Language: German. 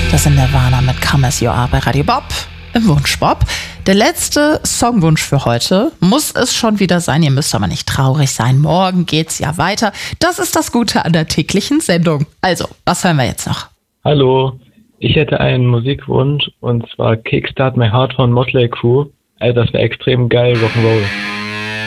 Das sind Nirvana mit Come As You Are bei Radio Bob im Wunschbob. Der letzte Songwunsch für heute muss es schon wieder sein. Ihr müsst aber nicht traurig sein. Morgen geht's ja weiter. Das ist das Gute an der täglichen Sendung. Also, was hören wir jetzt noch? Hallo, ich hätte einen Musikwunsch und zwar Kickstart My Heart von Motley Crue. Also das wäre extrem geil, Rock'n'Roll.